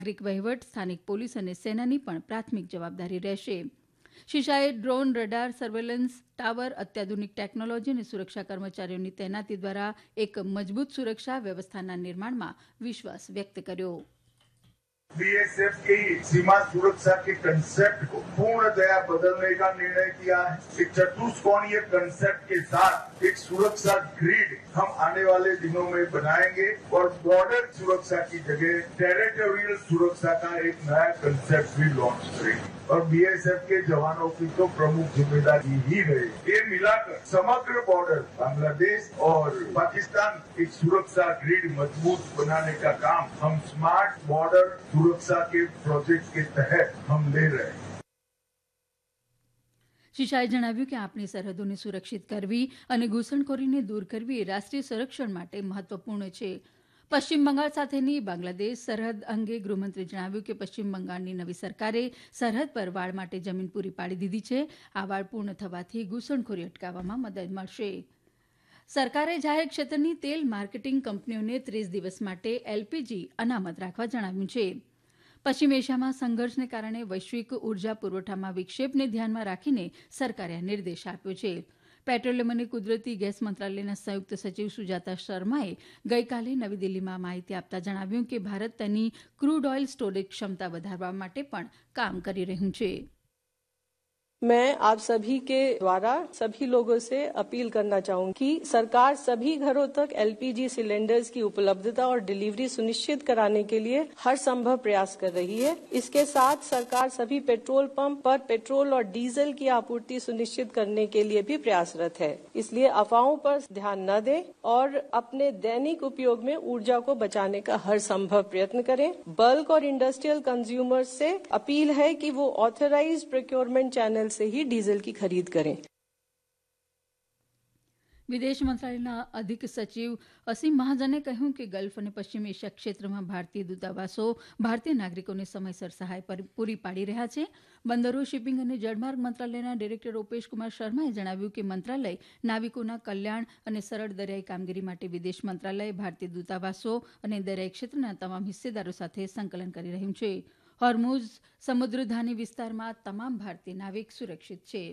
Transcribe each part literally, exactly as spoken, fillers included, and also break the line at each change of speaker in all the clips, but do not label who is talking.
નાગરિક વહીવટ, સ્થાનિક પોલીસ અને સેનાની પણ પ્રાથમિક જવાબદારી રહેશે. શ્રી શાહે ડ્રોન, રડાર, સર્વેલન્સ ટાવર, અત્યાધુનિક ટેકનોલોજી અને સુરક્ષા કર્મચારીઓની તૈનાતી દ્વારા એક મજબૂત સુરક્ષા વ્યવસ્થાના નિર્માણમાં વિશ્વાસ વ્યક્ત કર્યો.
बीएसएफ की सीमा सुरक्षा के कंसेप्ट को पूर्णतया बदलने का निर्णय किया है. एक चतुष्कोणीय कंसेप्ट के साथ एक सुरक्षा ग्रिड हम आने वाले दिनों में बनाएंगे और बॉर्डर सुरक्षा की जगह टेरिटोरियल सुरक्षा का एक नया कंसेप्ट भी लॉन्च करेंगे. और बीएसएफ के जवानों की तो प्रमुख जिम्मेदारी ही रहे. ये मिलाकर समग्र बॉर्डर बांग्लादेश और पाकिस्तान एक सुरक्षा ग्रिड मजबूत बनाने का काम हम स्मार्ट बॉर्डर सुरक्षा के प्रोजेक्ट के तहत हम ले रहे हैं.
શ્રી શાહે જણાવ્યું કે આપણી સરહદોને સુરક્ષિત કરવી અને ઘૂસણખોરીને દૂર કરવી એ રાષ્ટ્રીય સંરક્ષણ માટે મહત્વપૂર્ણ છે. પશ્ચિમ બંગાળ સાથેની બાંગ્લાદેશ સરહદ અંગે ગૃહમંત્રીએ જણાવ્યું કે પશ્ચિમ બંગાળની નવી સરકારે સરહદ પર વાડ માટે જમીન પૂરી પાડી દીધી છે. આ વાડ પૂર્ણ થવાથી ઘૂસણખોરી અટકાવવામાં મદદ મળશે. સરકારે જાહેર ક્ષેત્રની તેલ માર્કેટિંગ કંપનીઓને ત્રીસ દિવસ માટે એલપીજી અનામત રાખવા જણાવ્યું છે. પશ્ચિમ એશિયામાં સંઘર્ષને કારણે વૈશ્વિક ઉર્જા પુરવઠામાં વિક્ષેપને ધ્યાનમાં રાખીને સરકારે આ નિર્દેશ આપ્યો છે. પેટ્રોલિયમ અને કુદરતી ગેસ મંત્રાલયના સંયુક્ત સચિવ સુજાતા શર્માએ ગઈકાલે નવી દિલ્હીમાં માહિતી આપતા જણાવ્યું કે ભારત તેની ક્રૂડ ઓઇલ સ્ટોરેજ ક્ષમતા વધારવા માટે પણ કામ કરી રહ્યું છે.
मैं आप सभी के द्वारा सभी लोगों से अपील करना चाहूंगी कि सरकार सभी घरों तक एलपीजी सिलेंडर्स की उपलब्धता और डिलीवरी सुनिश्चित कराने के लिए हर संभव प्रयास कर रही है. इसके साथ सरकार सभी पेट्रोल पंप पर पेट्रोल और डीजल की आपूर्ति सुनिश्चित करने के लिए भी प्रयासरत है. इसलिए अफवाहों पर ध्यान न दें और अपने दैनिक उपयोग में ऊर्जा को बचाने का हर संभव प्रयत्न करें. बल्क और इंडस्ट्रियल कंज्यूमर्स से अपील है कि वो ऑथराइज्ड प्रोक्योरमेंट चैनल से ही डीजल की खरीद करें.
વિદેશ મંત્રાલયના અધિક સચિવ અસીમ મહાજને કહ્યું કે ગલ્ફ અને પશ્ચિમ એશિયા ક્ષેત્રમાં ભારતીય દૂતાવાસો ભારતીય નાગરિકોને સમયસર સહાય પૂરી પાડી રહ્યા છે. બંદરો, શિપિંગ અને જળમાર્ગ મંત્રાલયના ડિરેક્ટર રૂપેશ કુમાર શર્માએ જણાવ્યું કે મંત્રાલય નાવિકોના કલ્યાણ અને સરળ દરિયાઈ કામગીરી માટે વિદેશ મંત્રાલય, ભારતીય દૂતાવાસો અને દરિયાઈ ક્ષેત્રના તમામ હિસ્સેદારો સાથે સંકલન કરી રહ્યું છે. હોર્મુઝ સમુદ્રધાની વિસ્તારમાં તમામ ભારતીય નાવિક સુરક્ષિત છે.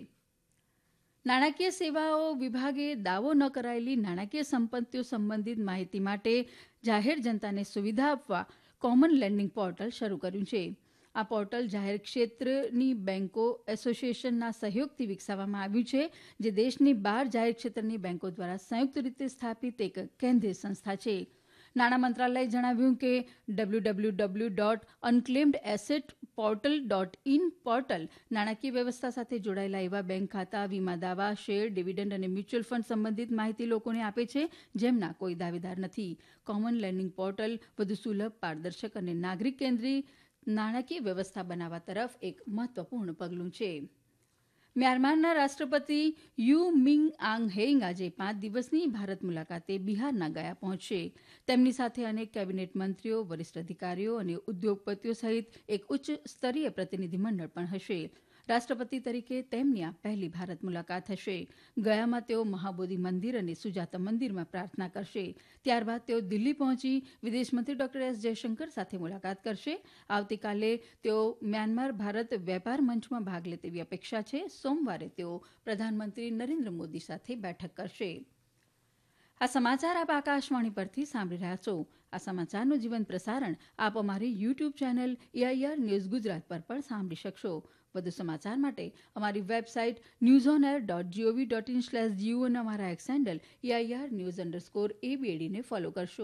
નાણાકીય સેવાઓ વિભાગે દાવો ન કરાયેલી નાણાકીય સંપત્તિઓ સંબંધિત માહિતી માટે જાહેર જનતાને સુવિધા આપવા કોમન લેન્ડિંગ પોર્ટલ શરૂ કર્યું છે. આ પોર્ટલ જાહેર ક્ષેત્રની બેન્કો એસોસિએશનના સહયોગથી વિકસાવવામાં આવ્યું છે, જે દેશની બાર જાહેર ક્ષેત્રની બેન્કો દ્વારા સંયુક્ત રીતે સ્થાપિત એક કેન્દ્રીય સંસ્થા છે. નાણાં મંત્રાલયે જણાવ્યું કે W W W dot અનક્લેમ્ડ asset portal dot in portal નાણાકીય વ્યવસ્થા સાથે જોડાયેલા એવા બેંક ખાતા, વીમા દાવા, શેર, ડિવિડન્ડ અને મ્યુચ્યુઅલ ફંડ સંબંધિત માહિતી લોકોને આપે છે જેમના કોઈ દાવેદાર નથી. કોમન લેન્ડિંગ પોર્ટલ વધુ સુલભ, પારદર્શક અને નાગરિક કેન્દ્રિત નાણાકીય વ્યવસ્થા બનાવવા તરફ એક મહત્વપૂર્ણ પગલું છે. મ્યાનમારના રાષ્ટ્રપતિ યુ મિંગ આંગ હેઇંગ આજે પાંચ દિવસની ભારત મુલાકાતે બિહારના ગયા પહોંચશે. તેમની સાથે અનેક કેબિનેટ મંત્રીઓ, વરિષ્ઠ અધિકારીઓ અને ઉદ્યોગપતિઓ સહિત એક ઉચ્ચ સ્તરીય પ્રતિનિધિમંડળ પણ હશે. રાષ્ટ્રપતિ તરીકે તેમની આ પહેલી ભારત મુલાકાત હશે. ગયામાં તેઓ મહાબોધિ મંદિર અને સુજાતા મંદિરમાં પ્રાર્થના કરશે. ત્યારબાદ તેઓ દિલ્હી પહોંચી વિદેશમંત્રી ડોક્ટર એસ જયશંકર સાથે મુલાકાત કરશે. આવતીકાલે તેઓ મ્યાનમાર ભારત વેપાર મંચમાં ભાગ લે તેવી અપેક્ષા છે. સોમવારે તેઓ પ્રધાનમંત્રી નરેન્દ્ર મોદી સાથે બેઠક કરશે. આ સમાચાર આપ આકાશવાણી પરથી સાંભળી રહ્યા છો. આ સમાચારનું જીવંત પ્રસારણ આપ અમારી YouTube channel AIR news Gujarat પર પણ સાંભળી શકશો. વધુ સમાચાર માટે અમારી website news on air dot GOV dot in slash Jio અને અમારા x handle AIR news underscore એબીએડીને follow કરશો.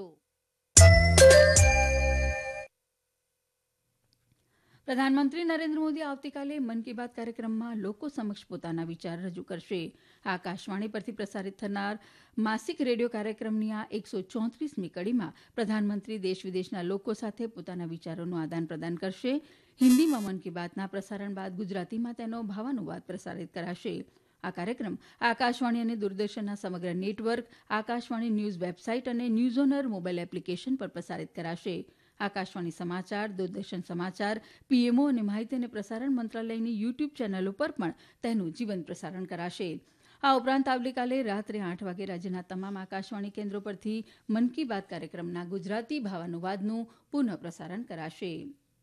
પ્રધાનમંત્રી નરેન્દ્ર મોદી આવતીકાલે મન કી બાત કાર્યક્રમમાં લોકો સમક્ષ પોતાના વિચાર રજૂ કરશે. આકાશવાણી પરથી પ્રસારિત થનાર માસિક રેડિયો કાર્યક્રમની આ એકસો ચોત્રીસમી કડીમાં પ્રધાનમંત્રી દેશ વિદેશના લોકો સાથે પોતાના વિચારોનું આદાન પ્રદાન કરશે. હિન્દીમાં મન કી બાતના પ્રસારણ બાદ ગુજરાતીમાં તેનો ભાવાનુવાદ પ્રસારિત કરાશે. આ કાર્યક્રમ આકાશવાણી અને દૂરદર્શનના સમગ્ર નેટવર્ક, આકાશવાણી ન્યૂઝ વેબસાઇટ અને news on air mobile application પર પ્રસારિત કરાશે. આકાશવાણી સમાચાર, દૂરદર્શન સમાચાર, પીએમઓ અને માહિતી અને પ્રસારણ મંત્રાલયની યુટ્યુબ ચેનલો પર પણ તેનું જીવંત પ્રસારણ કરાશે. આ ઉપરાંત આવતીકાલે રાત્રે આઠ વાગે રાજ્યના તમામ આકાશવાણી કેન્દ્રો પરથી મન કી બાત કાર્યક્રમના ગુજરાતી ભાવાનુવાદનું પુનઃ પ્રસારણ કરાશે.